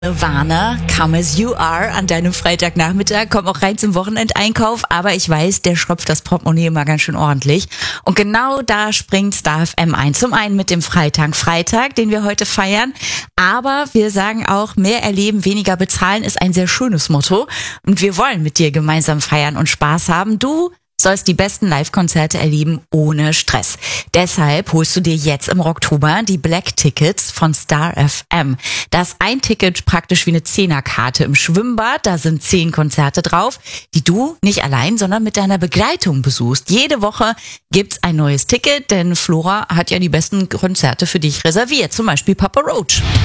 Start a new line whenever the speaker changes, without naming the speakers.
Nirvana, Come As You Are an deinem Freitagnachmittag. Komm auch rein zum Wochenendeinkauf, aber ich weiß, der schröpft das Portemonnaie immer ganz schön ordentlich. Und genau da springt Star FM ein. Zum einen mit dem Freitag, den wir heute feiern, aber wir sagen auch, mehr erleben, weniger bezahlen ist ein sehr schönes Motto. Und wir wollen mit dir gemeinsam feiern und Spaß haben. Du sollst die besten Live-Konzerte erleben ohne Stress. Deshalb holst du dir jetzt im Oktober die Black Tickets von Star FM. Da ist ein Ticket praktisch wie eine Zehnerkarte im Schwimmbad. Da sind 10 Konzerte drauf, die du nicht allein, sondern mit deiner Begleitung besuchst. Jede Woche gibt's ein neues Ticket, denn Flora hat ja die besten Konzerte für dich reserviert. Zum Beispiel Papa Roach.